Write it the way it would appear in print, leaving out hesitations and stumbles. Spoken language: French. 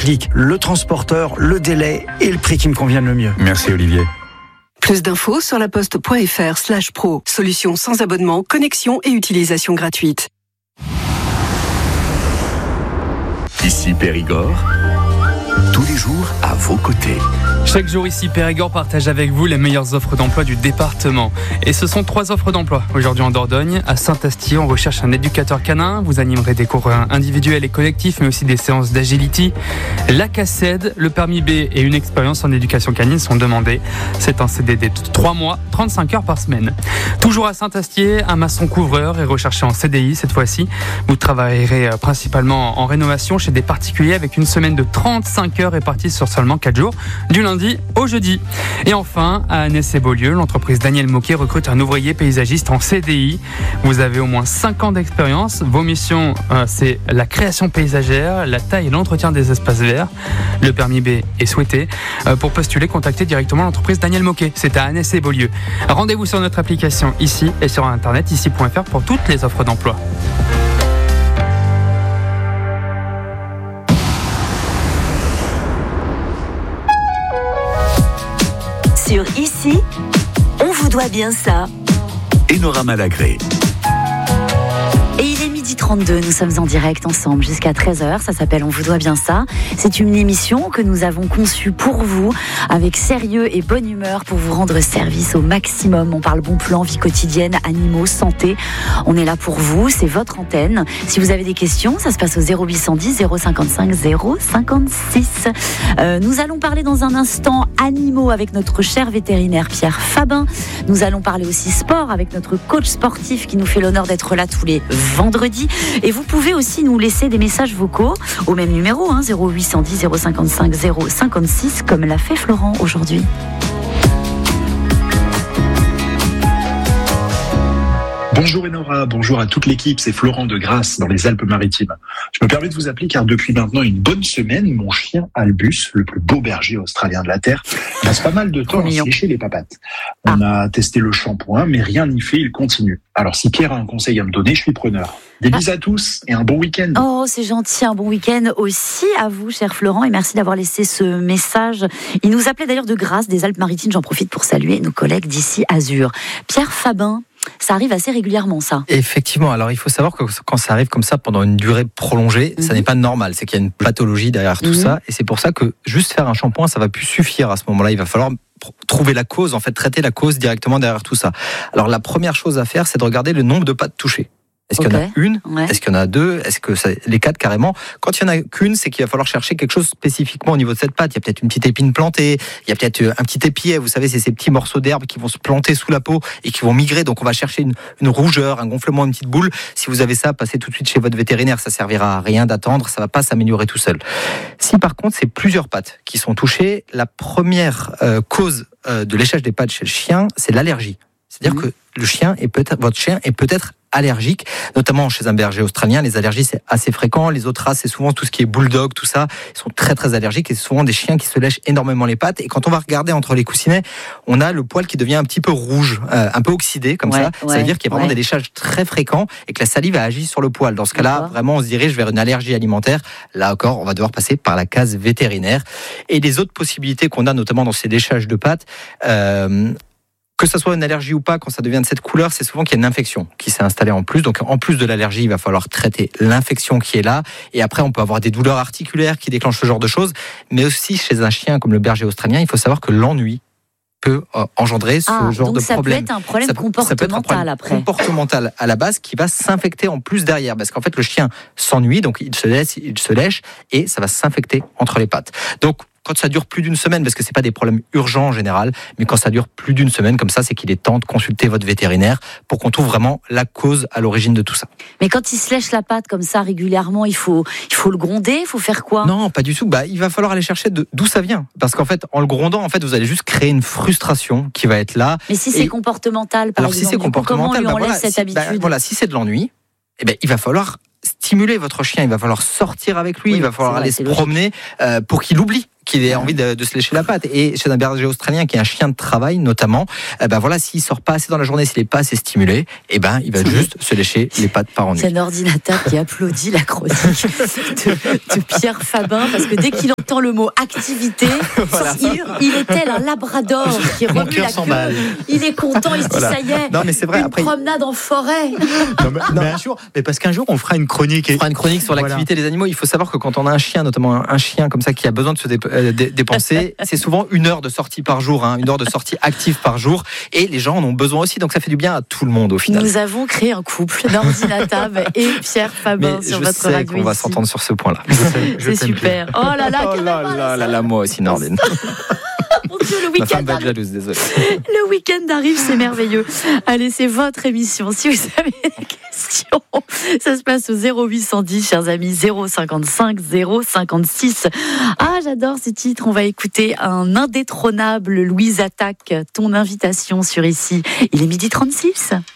j'applique le transporteur, le délai et le prix qui me convienne le mieux. Merci Olivier. Plus d'infos sur laposte.fr/pro. Solution sans abonnement, connexion et utilisation gratuite. Ici Périgord, tous les jours à vos côtés. Chaque jour ici, Périgord partage avec vous les meilleures offres d'emploi du département. Et ce sont 3 offres d'emploi. Aujourd'hui en Dordogne, à Saint-Astier, on recherche un éducateur canin. Vous animerez des cours individuels et collectifs, mais aussi des séances d'agility. La CACED, le permis B et une expérience en éducation canine sont demandés. C'est un CDD de 3 mois, 35 heures par semaine. Toujours à Saint-Astier, un maçon couvreur est recherché en CDI cette fois-ci. Vous travaillerez principalement en rénovation chez des particuliers avec une semaine de 35 heures répartie sur seulement 4 jours, du lundi au jeudi. Et enfin, à Annès-et-Beaulieu, l'entreprise Daniel Moquet recrute un ouvrier paysagiste en CDI. Vous avez au moins 5 ans d'expérience. Vos missions, c'est la création paysagère, la taille et l'entretien des espaces verts. Le permis B est souhaité. Pour postuler, contactez directement l'entreprise Daniel Moquet. C'est à Annès-et-Beaulieu. Rendez-vous sur notre application ici et sur internet ici.fr pour toutes les offres d'emploi. Sur Ici, on vous doit bien ça. Enora Malagré. Et il est 12h32, nous sommes en direct ensemble jusqu'à 13h, ça s'appelle On vous doit bien ça. C'est une émission que nous avons conçue pour vous, avec sérieux et bonne humeur, pour vous rendre service au maximum. On parle bon plan, vie quotidienne, animaux, santé. On est là pour vous, c'est votre antenne. Si vous avez des questions, ça se passe au 0810 055 056. Nous allons parler dans un instant animaux avec notre cher vétérinaire Pierre Fabin. Nous allons parler aussi sport avec notre coach sportif qui nous fait l'honneur d'être là tous les vendredis. Et vous pouvez aussi nous laisser des messages vocaux au même numéro, 0810 055 056, comme l'a fait Florent aujourd'hui. Bonjour Enora, bonjour à toute l'équipe, c'est Florent de Grasse dans les Alpes-Maritimes. Je me permets de vous appeler car depuis maintenant une bonne semaine, mon chien Albus, le plus beau berger australien de la Terre, passe pas mal de temps à se lécher les papates. On a testé le shampoing, mais rien n'y fait, il continue. Alors si Pierre a un conseil à me donner, je suis preneur. Des bises à tous et un bon week-end. Oh, c'est gentil, un bon week-end aussi à vous, cher Florent, et merci d'avoir laissé ce message. Il nous appelait d'ailleurs de Grasse, des Alpes-Maritimes, j'en profite pour saluer nos collègues d'ici Azur. Pierre Fabin, ça arrive assez régulièrement, ça. Effectivement, alors il faut savoir que quand ça arrive comme ça pendant une durée prolongée, ça n'est pas normal, c'est qu'il y a une pathologie derrière tout ça, et c'est pour ça que juste faire un shampoing, ça va plus suffire à ce moment-là, il va falloir trouver la cause, en fait traiter la cause directement derrière tout ça. Alors la première chose à faire, c'est de regarder le nombre de pattes touchées. Est-ce qu'il y en a une ? Est-ce qu'il y en a 2 ? Est-ce que les 4 carrément ? Quand il n'y en a qu'une, c'est qu'il va falloir chercher quelque chose spécifiquement au niveau de cette patte. Il y a peut-être une petite épine plantée, il y a peut-être un petit épiet, vous savez, c'est ces petits morceaux d'herbe qui vont se planter sous la peau et qui vont migrer. Donc on va chercher une rougeur, un gonflement, une petite boule. Si vous avez ça, passez tout de suite chez votre vétérinaire. Ça servira à rien d'attendre, ça va pas s'améliorer tout seul. Si par contre c'est plusieurs pattes qui sont touchées, la première cause de léchage des pattes chez le chien, c'est l'allergie. C'est-à-dire que votre chien est peut-être allergique, notamment chez un berger australien. Les allergies, c'est assez fréquent. Les autres races, c'est souvent tout ce qui est bulldog, tout ça. Ils sont très, très allergiques et c'est souvent des chiens qui se lèchent énormément les pattes. Et quand on va regarder entre les coussinets, on a le poil qui devient un petit peu rouge, un peu oxydé, comme ça. Ça veut dire qu'il y a vraiment des léchages très fréquents et que la salive a agi sur le poil. Dans ce cas-là, vraiment, on se dirige vers une allergie alimentaire. Là encore, on va devoir passer par la case vétérinaire. Et les autres possibilités qu'on a, notamment dans ces léchages de pattes, que ça soit une allergie ou pas, quand ça devient de cette couleur, c'est souvent qu'il y a une infection qui s'est installée en plus. Donc en plus de l'allergie, il va falloir traiter l'infection qui est là. Et après, on peut avoir des douleurs articulaires qui déclenchent ce genre de choses. Mais aussi chez un chien comme le berger australien, il faut savoir que l'ennui peut engendrer ce genre de problème. Ça peut être un problème comportemental après. Comportemental à la base qui va s'infecter en plus derrière. Parce qu'en fait, le chien s'ennuie, donc il se lèche et ça va s'infecter entre les pattes. Donc, quand ça dure plus d'une semaine, parce que c'est pas des problèmes urgents en général, mais quand ça dure plus d'une semaine comme ça, c'est qu'il est temps de consulter votre vétérinaire pour qu'on trouve vraiment la cause à l'origine de tout ça. Mais quand il se lèche la patte comme ça régulièrement, il faut le gronder, il faut faire quoi ? Non, pas du tout. Il va falloir aller chercher d'où ça vient, parce qu'en fait, en le grondant, en fait, vous allez juste créer une frustration qui va être là. Mais si c'est comportemental, par exemple, si c'est comportemental, comment on lui enlève cette habitude ? Si c'est de l'ennui, il va falloir stimuler votre chien, il va falloir sortir avec lui, il va falloir aller se promener pour qu'il oublie qu'il ait envie de se lécher la patte. Et chez un berger australien qui est un chien de travail notamment, s'il sort pas assez dans la journée, s'il est pas assez stimulé, il va juste se lécher les pattes par ennui. C'est un ordinateur qui applaudit la chronique de Pierre Fabin, parce que dès qu'il entend le mot activité, il est tel un labrador qui remue la queue. Il est content, il se dit ça y est. Non, mais c'est vrai, une promenade en forêt. Mais parce qu'un jour on fera une chronique. On fera une chronique sur l'activité des animaux. Il faut savoir que quand on a un chien, notamment un chien comme ça qui a besoin de se dépenser, c'est souvent 1 heure de sortie par jour, 1 heure de sortie active par jour. Et les gens en ont besoin aussi, donc ça fait du bien à tout le monde au final. Nous avons créé un couple, Nordine Attab et Pierre Fabin sur votre radio. Je sais qu'on va s'entendre sur ce point-là. C'est super. Oh là là, moi aussi, Nordine. Mon Dieu, le week-end va être jalouse, désolé. Le week-end arrive, c'est merveilleux. Allez, c'est votre émission. Si vous avez des questions, ça se passe au 0810, chers amis, 055 056. Ah, j'adore ces titres. On va écouter un indétrônable Louise Attaque. Ton invitation sur Ici. Il est 12h36.